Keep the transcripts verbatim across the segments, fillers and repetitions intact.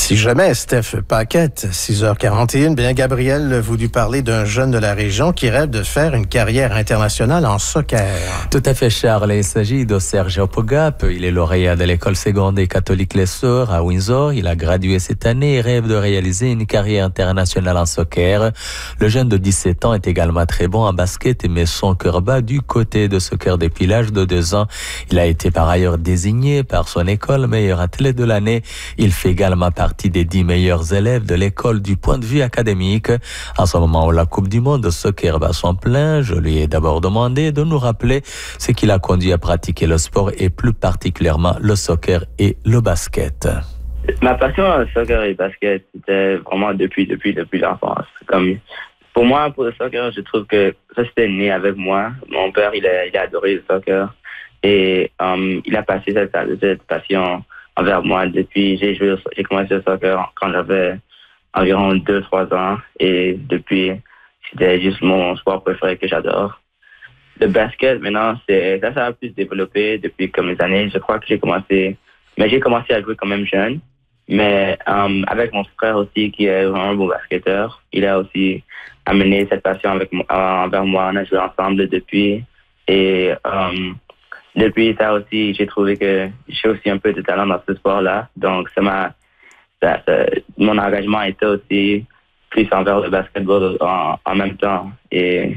Si jamais, Steph Paquette, six heures quarante et une, bien Gabriel voulu parler d'un jeune de la région qui rêve de faire une carrière internationale en soccer. Tout à fait, Charles. Il s'agit de Serge Opogap. Il est lauréat de l'école secondaire catholique Les Sœurs à Windsor. Il a gradué cette année et rêve de réaliser une carrière internationale en soccer. Le jeune de dix-sept ans est également très bon en basket et met son cœur bat du côté de soccer depuis l'âge de deux ans. Il a été par ailleurs désigné par son école meilleur athlète de l'année. Il fait également partie des dix meilleurs élèves de l'école du point de vue académique. En ce moment où la Coupe du Monde de soccer bat son plein, je lui ai d'abord demandé de nous rappeler ce qui l'a conduit à pratiquer le sport et plus particulièrement le soccer et le basket. Ma passion au soccer et le basket, c'était vraiment depuis, depuis, depuis l'enfance. Comme, pour moi, pour le soccer, je trouve que ça, c'était né avec moi. Mon père, il a, il a adoré le soccer et um, il a passé cette, cette passion envers moi depuis, j'ai joué, j'ai commencé le soccer quand j'avais environ deux trois ans et depuis, c'était juste mon sport préféré que j'adore. Le basket, maintenant, c'est, ça, ça a plus développé depuis comme les années. Je crois que j'ai commencé, mais j'ai commencé à jouer quand même jeune. Mais um, avec mon frère aussi, qui est vraiment un bon basketteur, il a aussi amené cette passion avec, envers moi. On a joué ensemble depuis et um, depuis ça aussi, j'ai trouvé que j'ai aussi un peu de talent dans ce sport-là. Donc, ça m'a, ça, ça, mon engagement était aussi plus envers le basketball en, en même temps. Et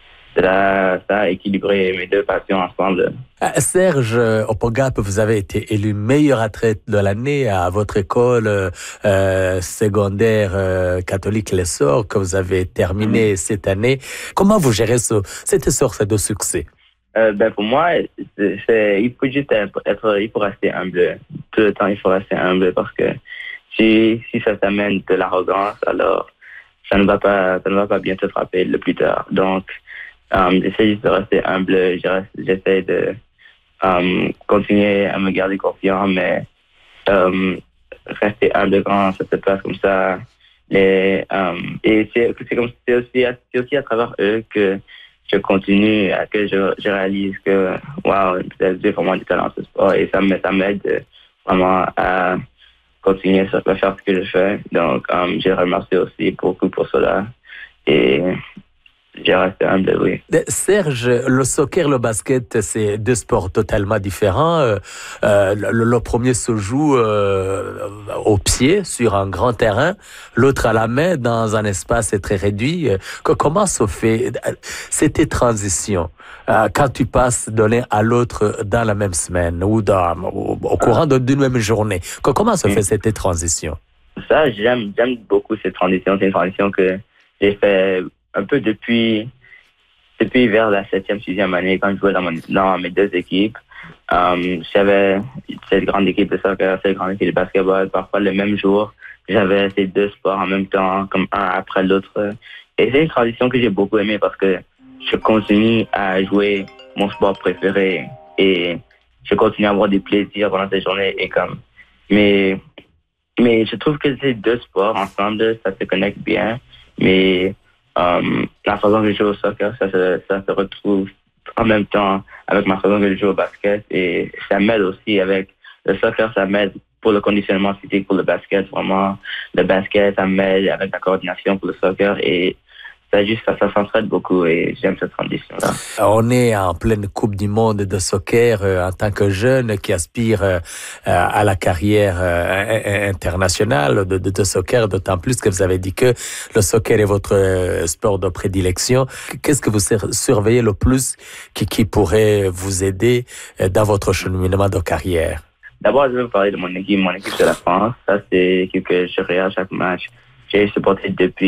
ça, ça a équilibré mes deux passions ensemble. Serge Opogap, vous avez été élu meilleur athlète de l'année à votre école euh, secondaire euh, catholique Les Sœurs que vous avez terminé mmh. cette année. Comment vous gérez ce, cette sorte de succès? Euh, ben pour moi, c'est, c'est, il faut juste être, être, il faut rester humble. Tout le temps, il faut rester humble parce que si, si ça t'amène de l'arrogance, alors ça ne va pas, ça ne va pas bien te frapper le plus tard. Donc, um, j'essaie juste de rester humble. J'essaie de um, continuer à me garder confiant, mais um, rester humble quand ça se passe comme ça. Les, um, et c'est, c'est, comme, c'est, aussi, c'est aussi à travers eux que je continue, à que je, je réalise que, waouh, j'ai vraiment du talent dans ce sport et ça m'aide, ça m'aide vraiment à continuer à faire ce que je fais. Donc, um, je remercie aussi beaucoup pour cela et je reste humble, oui. Serge, le soccer, le basket, c'est deux sports totalement différents. Euh, le, le premier se joue euh, au pied, sur un grand terrain, l'autre à la main, dans un espace très réduit. Comment se fait cette transition euh, quand tu passes de l'un à l'autre dans la même semaine ou dans, au, au courant d'une même journée? Comment se fait cette transition? Ça, j'aime, j'aime beaucoup cette transition. C'est une transition que j'ai fait un peu depuis, depuis vers la septième, sixième année, quand je jouais dans, mon, dans mes deux équipes. Um, j'avais cette grande équipe de soccer, cette grande équipe de basketball. Parfois, le même jour, j'avais ces deux sports en même temps, comme un après l'autre. Et c'est une transition que j'ai beaucoup aimée parce que je continue à jouer mon sport préféré et je continue à avoir des plaisirs pendant cette journée. Et comme, mais, mais je trouve que ces deux sports ensemble, ça se connecte bien. Mais Um, la façon que je joue au soccer, ça, ça, ça se retrouve en même temps avec ma façon que je joue au basket et ça m'aide aussi avec le soccer, ça m'aide pour le conditionnement physique, pour le basket, vraiment. Le basket, ça m'aide avec la coordination pour le soccer et ça juste, ça, ça s'entraide beaucoup et j'aime cette transition-là. On est en pleine Coupe du Monde de soccer euh, en tant que jeune qui aspire euh, à la carrière euh, internationale de, de, de soccer, d'autant plus que vous avez dit que le soccer est votre euh, sport de prédilection. Qu'est-ce que vous surveillez le plus qui, qui pourrait vous aider euh, dans votre cheminement de carrière? D'abord, je vais vous parler de mon équipe, mon équipe de la France. Ça, c'est l'équipe que je regarde chaque match. J'ai supporté depuis